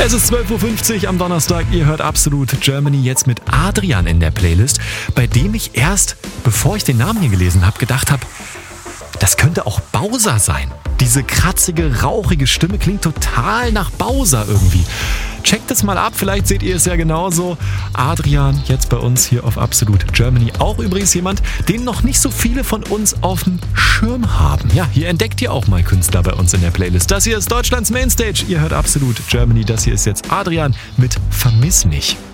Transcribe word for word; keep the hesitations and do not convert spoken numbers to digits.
Es ist zwölf Uhr fünfzig am Donnerstag. Ihr hört Absolut Germany jetzt mit Adrian in der Playlist, bei dem ich erst, bevor ich den Namen hier gelesen habe, gedacht habe, das könnte auch Bowser sein. Diese kratzige, rauchige Stimme klingt total nach Bowser irgendwie. Checkt es mal ab, vielleicht seht ihr es ja genauso. Adrian, jetzt bei uns hier auf Absolut Germany. Auch übrigens jemand, den noch nicht so viele von uns auf dem Schirm haben. Ja, hier entdeckt ihr auch mal Künstler bei uns in der Playlist. Das hier ist Deutschlands Mainstage. Ihr hört Absolut Germany. Das hier ist jetzt Adrian mit Vermiss mich.